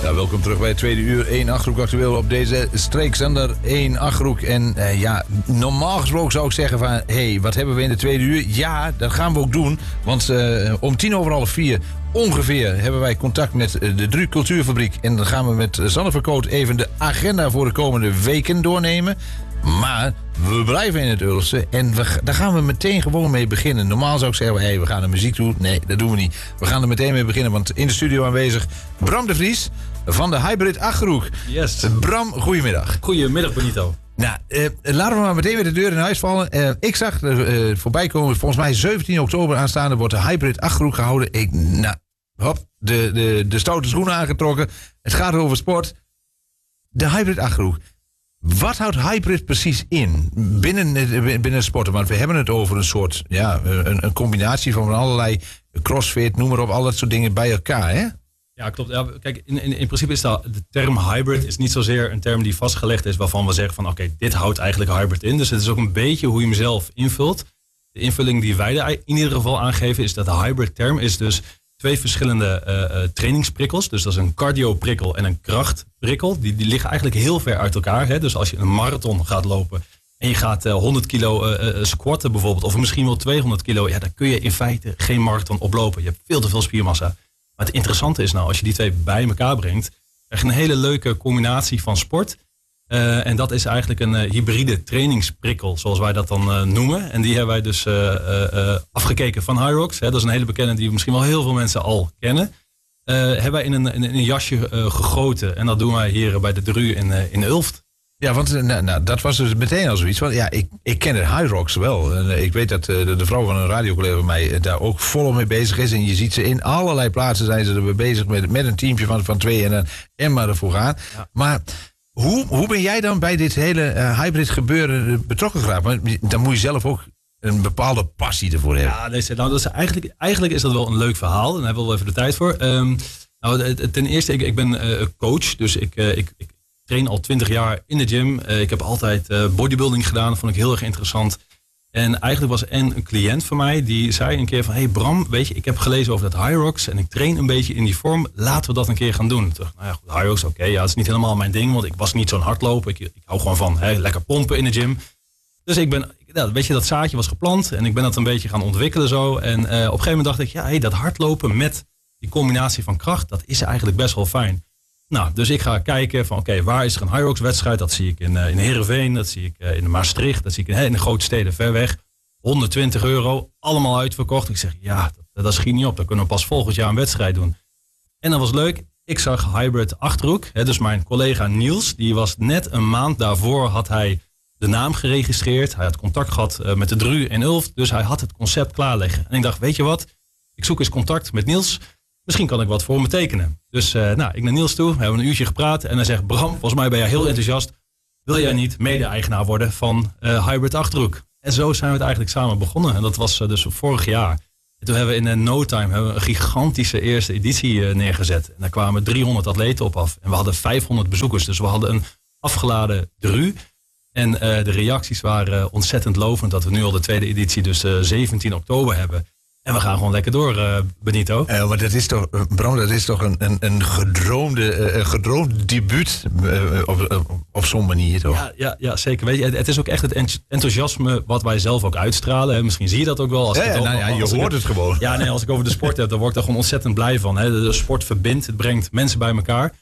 Ja, welkom terug bij het tweede uur 1 Achterhoek actueel op deze streekzender 1 Achterhoek. En normaal gesproken zou ik zeggen van, hey, wat hebben we in de tweede uur? Ja, dat gaan we ook doen, want om 4:10 ongeveer hebben wij contact met de Dru Cultuurfabriek. En dan gaan we met Sanne Verkoot even de agenda voor de komende weken doornemen. Maar we blijven in het Ulse en daar gaan we meteen gewoon mee beginnen. Normaal zou ik zeggen, hey, we gaan naar muziek toe. Nee, dat doen we niet. We gaan er meteen mee beginnen, want in de studio aanwezig Bram de Vries van de Hybrid Achterhoek. Yes. Bram, goedemiddag. Goedemiddag, Benito. Nou, laten we maar meteen weer de deur in huis vallen. Ik zag voorbij komen, volgens mij 17 oktober aanstaande wordt de Hybrid Achterhoek gehouden. De stoute schoenen aangetrokken. Het gaat over sport. De Hybrid Achterhoek. Wat houdt hybrid precies in binnen sporten? Want we hebben het over een soort, een combinatie van allerlei crossfit, noem maar op, al dat soort dingen bij elkaar, hè? Ja, klopt. Ja, kijk, in principe is de term hybrid is niet zozeer een term die vastgelegd is waarvan we zeggen van oké, dit houdt eigenlijk hybrid in. Dus het is ook een beetje hoe je hem zelf invult. De invulling die wij er in ieder geval aangeven is dat de hybrid term is dus 2 verschillende trainingsprikkels. Dus dat is een cardioprikkel en een krachtprikkel. Die liggen eigenlijk heel ver uit elkaar. Hè? Dus als je een marathon gaat lopen en je gaat 100 kilo squatten bijvoorbeeld, of misschien wel 200 kilo, ja, dan kun je in feite geen marathon oplopen. Je hebt veel te veel spiermassa. Maar het interessante is nou, als je die 2 bij elkaar brengt, krijg je een hele leuke combinatie van sport. En dat is eigenlijk een hybride trainingsprikkel, zoals wij dat dan noemen. En die hebben wij dus afgekeken van Hyrox. Dat is een hele bekende die misschien wel heel veel mensen al kennen. Hebben wij in een jasje gegoten. En dat doen wij hier bij de Dru in Ulft. Ja, want dat was dus meteen al zoiets. Want ja, ik ken het Hyrox wel. En ik weet dat de vrouw van een radiocollega van mij daar ook volop mee bezig is. En je ziet ze in allerlei plaatsen zijn ze er bezig met een teampje van 2 en maar ervoor gaan. Ja. Maar hoe ben jij dan bij dit hele hybrid gebeuren betrokken geraakt? Want dan moet je zelf ook een bepaalde passie ervoor hebben. Ja, dat is eigenlijk is dat wel een leuk verhaal. En daar hebben we wel even de tijd voor. Ten eerste, ik ben coach. Dus ik train al 20 jaar in de gym. Ik heb altijd bodybuilding gedaan. Vond ik heel erg interessant. En eigenlijk was een cliënt van mij die zei een keer van, hey Bram, weet je, ik heb gelezen over dat Hyrox en ik train een beetje in die vorm. Laten we dat een keer gaan doen. Toen dacht ik, nou ja, goed, Hyrox, oké, ja, dat is niet helemaal mijn ding, want ik was niet zo'n hardloper. Ik hou gewoon van lekker pompen in de gym. Dus weet je, dat zaadje was geplant en ik ben dat een beetje gaan ontwikkelen zo. En op een gegeven moment dacht ik, ja, dat hardlopen met die combinatie van kracht, dat is eigenlijk best wel fijn. Nou, dus ik ga kijken van oké, waar is er een Hyrox wedstrijd? Dat zie ik in Heerenveen, dat zie ik in Maastricht, dat zie ik in de grote steden ver weg. €120, allemaal uitverkocht. Ik zeg, ja, dat schiet niet op. Dan kunnen we pas volgend jaar een wedstrijd doen. En dat was leuk. Ik zag Hybrid Achterhoek. Dus mijn collega Niels, die was net een maand daarvoor, had hij de naam geregistreerd. Hij had contact gehad met de Dru in Ulft. Dus hij had het concept klaarleggen. En ik dacht, weet je wat? Ik zoek eens contact met Niels. Misschien kan ik wat voor me tekenen. Dus ik naar Niels toe. We hebben een uurtje gepraat. En hij zegt, Bram, volgens mij ben jij heel enthousiast. Wil jij niet mede-eigenaar worden van Hybrid Achterhoek? En zo zijn we het eigenlijk samen begonnen. En dat was dus vorig jaar. En toen hebben we in no time een gigantische eerste editie neergezet. En daar kwamen 300 atleten op af. En we hadden 500 bezoekers. Dus we hadden een afgeladen Dru. En de reacties waren ontzettend lovend. Dat we nu al de tweede editie, dus 17 oktober hebben. En we gaan gewoon lekker door, Benito. Maar dat is toch, Bram, dat is toch een gedroomd debuut op zo'n manier, toch? Ja, zeker. Weet je, het is ook echt het enthousiasme wat wij zelf ook uitstralen. Hè. Misschien zie je dat ook wel. Je hoort het gewoon. Ja, nee, als ik over de sport heb, dan word ik daar gewoon ontzettend blij van. Hè. De sport verbindt, het brengt mensen bij elkaar.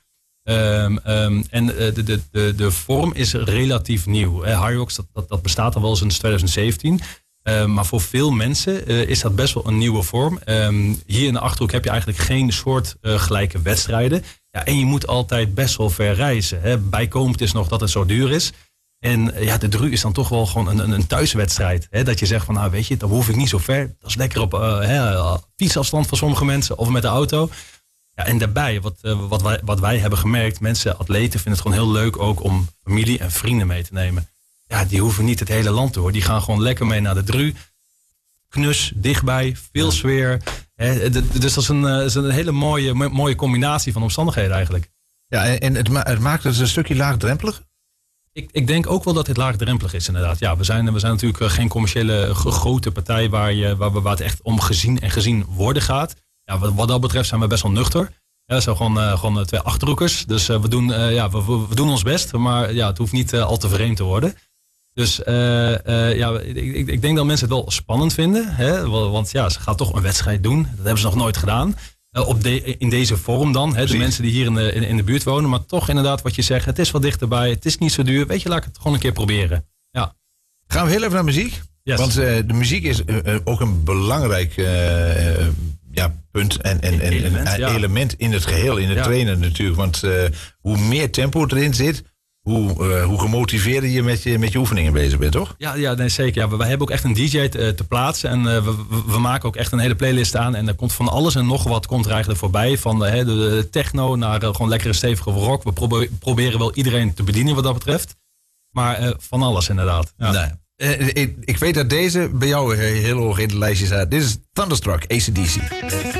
En de vorm is relatief nieuw. Hyrox, dat bestaat al wel sinds 2017. Maar voor veel mensen is dat best wel een nieuwe vorm. Hier in de Achterhoek heb je eigenlijk geen soortgelijke wedstrijden. Ja, en je moet altijd best wel ver reizen. Hè. Bijkomend is nog dat het zo duur is. En de Dru is dan toch wel gewoon een thuiswedstrijd. Hè. Dat je zegt van, nou weet je, dan hoef ik niet zo ver. Dat is lekker op fietsafstand voor sommige mensen of met de auto. Ja, en daarbij, wat wij hebben gemerkt, atleten vinden het gewoon heel leuk ook om familie en vrienden mee te nemen. Ja, die hoeven niet het hele land door. Die gaan gewoon lekker mee naar de Dru. Knus, dichtbij, veel sfeer. Dus dat is een hele mooie combinatie van omstandigheden eigenlijk. Ja, en het maakt het een stukje laagdrempelig? Ik denk ook wel dat dit laagdrempelig is inderdaad. Ja, we zijn natuurlijk geen commerciële grote partij waar het echt om gezien en gezien worden gaat. Ja, wat dat betreft zijn we best wel nuchter. Ja, zo gewoon 2 achterhoekers. Dus we doen ons best, maar ja, het hoeft niet al te vreemd te worden. Dus ik denk dat mensen het wel spannend vinden. Hè? Want ja, ze gaan toch een wedstrijd doen. Dat hebben ze nog nooit gedaan. In deze vorm dan. Hè? De mensen die hier in de buurt wonen. Maar toch inderdaad wat je zegt. Het is wat dichterbij. Het is niet zo duur. Weet je, laat ik het gewoon een keer proberen. Ja. Gaan we heel even naar muziek? Yes. Want de muziek is ook een belangrijk punt en element in het geheel. In het trainen natuurlijk. Want hoe meer tempo erin zit... Hoe gemotiveerder je met je oefeningen bezig bent, toch? Ja, nee, zeker. Ja, wij hebben ook echt een DJ te plaatsen. En we maken ook echt een hele playlist aan. En er komt van alles en nog wat komt er eigenlijk voorbij. Van de techno naar gewoon lekkere stevige rock. We proberen wel iedereen te bedienen wat dat betreft. Maar van alles inderdaad. Ja. Nou, ik weet dat deze bij jou heel hoog in het lijstje staat. Dit is Thunderstruck, AC/DC.